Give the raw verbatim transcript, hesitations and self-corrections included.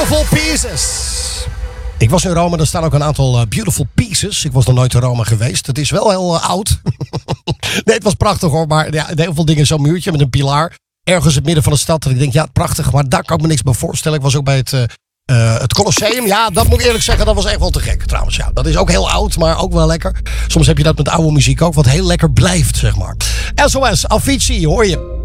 Beautiful Pieces. Ik was in Rome, er staan ook een aantal uh, Beautiful Pieces. Ik was nog nooit in Rome geweest. Het is wel heel uh, oud. Nee, het was prachtig hoor, maar ja, heel veel dingen. Zo'n muurtje met een pilaar. Ergens in het midden van de stad. En ik denk, ja, prachtig, maar daar kan ik me niks bij voorstellen. Ik was ook bij het, uh, uh, het Colosseum. Ja, dat moet ik eerlijk zeggen, dat was echt wel te gek trouwens. Ja, dat is ook heel oud, maar ook wel lekker. Soms heb je dat met oude muziek ook, wat heel lekker blijft, zeg maar. S O S, Avicii, hoor je.